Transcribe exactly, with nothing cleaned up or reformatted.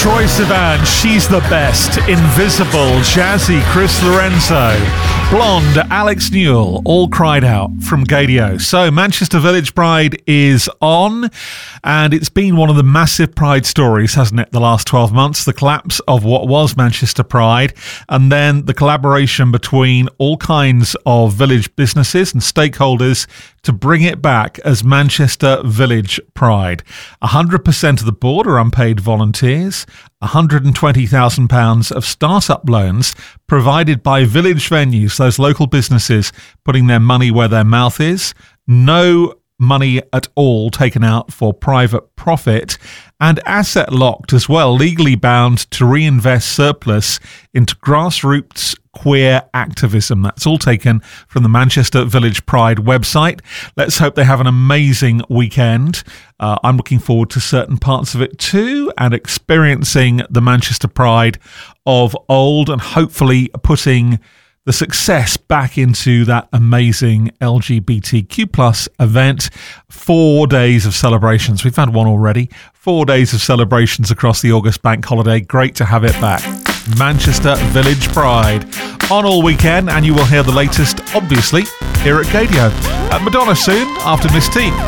Troye Sivan, She's the Best, Invisible, Jazzy, Chris Lorenzo, Blonde, Alex Newell, all cried out from Gadio. So Manchester Village Pride is on, and it's been one of the massive Pride stories, hasn't it, the last twelve months? The collapse of what was Manchester Pride, and then the collaboration between all kinds of village businesses and stakeholders to bring it back as Manchester Village Pride. one hundred percent of the board are unpaid volunteers, one hundred twenty thousand pounds of start-up loans provided by village venues, those local businesses putting their money where their mouth is, no money at all taken out for private profit, and asset locked as well, legally bound to reinvest surplus into grassroots queer activism. That's all taken from the Manchester Village Pride website. Let's hope they have an amazing weekend. Uh, I'm looking forward to certain parts of it too, and experiencing the Manchester Pride of old, and hopefully putting the success back into that amazing L G B T Q plus event. Four days of celebrations. We've had one already. Four days of celebrations across the August bank holiday. Great to have it back. Manchester Village Pride on all weekend, and you will hear the latest, obviously, here at Gadio. At Madonna soon, after Miss T.